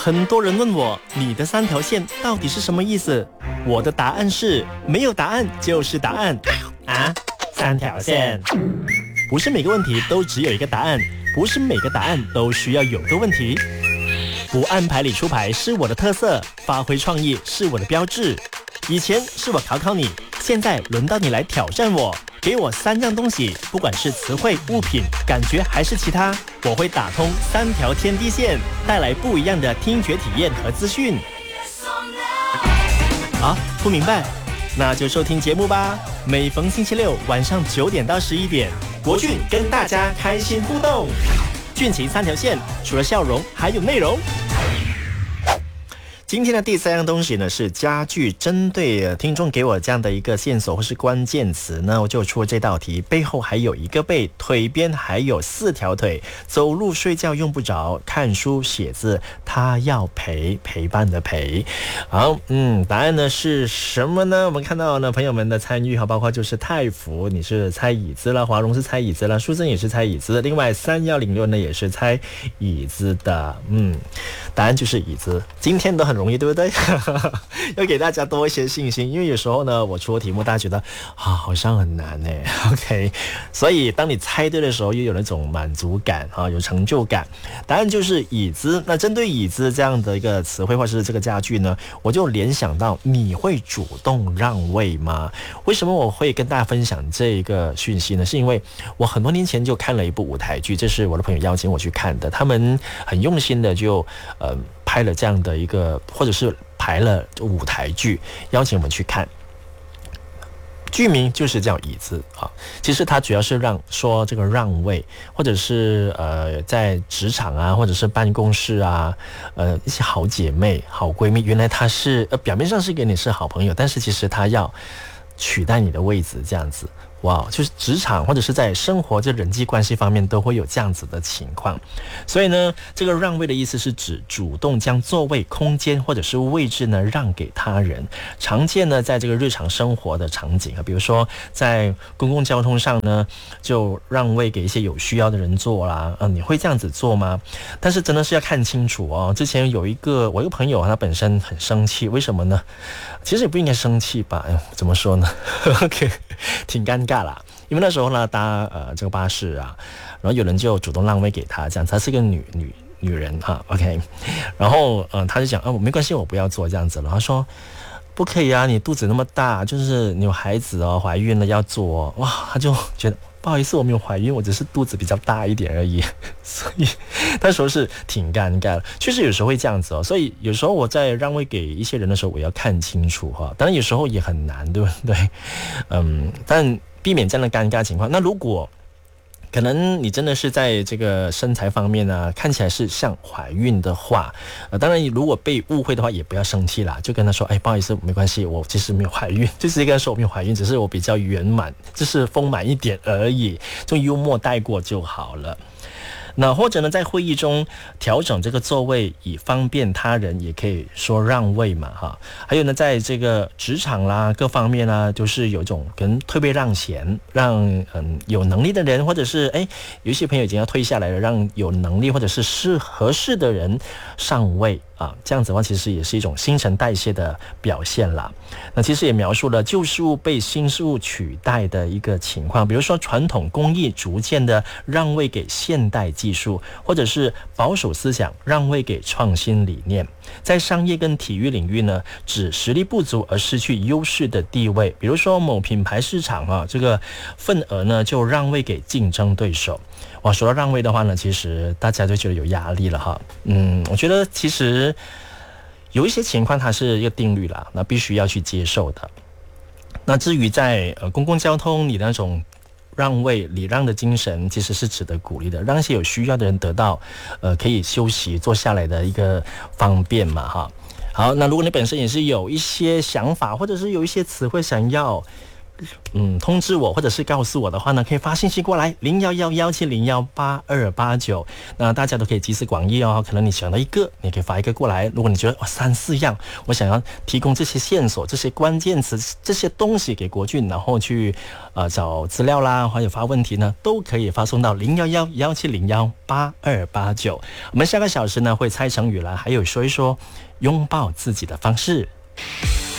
很多人问我，你的3条线到底是什么意思？我的答案是，没有答案就是答案啊！3条线，不是每个问题都只有一个答案，不是每个答案都需要有个问题。不按牌理出牌是我的特色，发挥创意是我的标志。以前是我考考你，现在轮到你来挑战我。给我3样东西，不管是词汇、物品、感觉还是其他，我会打通3条天地线，带来不一样的听觉体验和资讯。啊，不明白？那就收听节目吧。每逢星期六晚上9点到11点，国俊跟大家开心互动。俊情3条线，除了笑容，还有内容。今天的第3样东西呢是家具，针对听众给我这样的一个线索或是关键词呢，我就出了这道题。背后还有一个背，腿边还有4条腿，走路睡觉用不着，看书写字他要陪伴的陪。好，答案呢是什么呢？我们看到呢朋友们的参与，包括就是泰福你是猜椅子了，华荣是猜椅子了，淑珍也是猜椅子，另外3106呢也是猜椅子的。答案就是椅子。今天都很容易，对不对？要给大家多一些信心，因为有时候呢我出的题目大家觉得好像很难耶。 OK， 所以当你猜对的时候又有那种满足感有成就感。答案就是椅子。那针对椅子这样的一个词汇或是这个家具呢，我就联想到你会主动让位吗？为什么我会跟大家分享这个讯息呢？是因为我很多年前就看了一部舞台剧，这是我的朋友邀请我去看的，他们很用心的就拍了这样的一个，或者是排了舞台剧，邀请我们去看。剧名就是叫椅子啊，其实它主要是说这个让位，或者是在职场啊，或者是办公室啊，一些好姐妹、好闺蜜，原来她是表面上是跟你是好朋友，但是其实她要取代你的位置，这样子。哇，就是职场或者是在生活这人际关系方面都会有这样子的情况。所以呢，这个让位的意思是指主动将座位、空间或者是位置呢让给他人。常见呢在这个日常生活的场景比如说在公共交通上呢，就让位给一些有需要的人坐啦。你会这样子做吗？但是真的是要看清楚哦。之前我一个朋友他本身很生气，为什么呢？其实也不应该生气吧，怎么说呢？OK， 挺尴尬啦。因为那时候呢搭这个巴士啊，然后有人就主动让位给他，这样她是个女人OK， 然后他就讲我没关系，我不要坐这样子了。他说不可以啊，你肚子那么大，就是你有孩子哦，怀孕了要坐哇，他就觉得不好意思，我没有怀孕，我只是肚子比较大一点而已。所以那时候是挺尴尬的，确实有时候会这样子哦。所以有时候我在让位给一些人的时候，我要看清楚当然有时候也很难，对不对？但避免这样的尴尬情况。那如果可能你真的是在这个身材方面呢，看起来是像怀孕的话，当然如果被误会的话也不要生气啦，就跟他说不好意思，没关系，我其实没有怀孕，就直接跟他说我没有怀孕，只是我比较圆满，就是丰满一点而已，就幽默带过就好了。那或者呢，在会议中调整这个座位以方便他人，也可以说让位嘛还有呢，在这个职场啦各方面啊，就是有一种可能退位让贤，让有能力的人，或者是有一些朋友已经要退下来了，让有能力或者是合适的人上位这样子的话其实也是一种新陈代谢的表现啦。那其实也描述了旧事物被新事物取代的一个情况，比如说传统工艺逐渐的让位给现代技术，或者是保守思想让位给创新理念。在商业跟体育领域呢，指实力不足而失去优势的地位，比如说某品牌市场这个份额呢就让位给竞争对手。哇，说到让位的话呢，其实大家就觉得有压力了我觉得其实有一些情况它是一个定律啦，那必须要去接受的。那至于在公共交通你那种让位礼让的精神，其实是值得鼓励的，让一些有需要的人得到可以休息坐下来的一个方便嘛好，那如果你本身也是有一些想法，或者是有一些词汇想要通知我或者是告诉我的话呢，可以发信息过来0111701829，那大家都可以集思广益哦。可能你想到一个，你可以发一个过来。如果你觉得3、4样，我想要提供这些线索、这些关键词、这些东西给国俊，然后去找资料啦，或者发问题呢，都可以发送到0111701829。我们下个小时呢会猜成语啦，还有说一说拥抱自己的方式。